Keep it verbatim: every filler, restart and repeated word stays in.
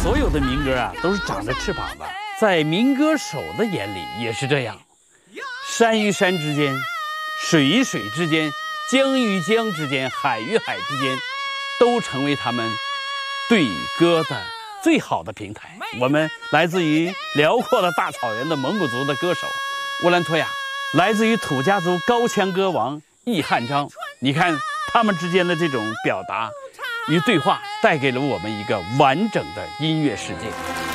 所有的民歌啊，都是长着翅膀的，在民歌手的眼里也是这样。山与山之间，水与水之间，江与江之间，海与海之间，都成为他们对歌的最好的平台。我们来自于辽阔的大草原的蒙古族的歌手乌兰托娅，来自于土家族高腔歌王易汉章。你看他们之间的这种表达与对话，带给了我们一个完整的音乐世界。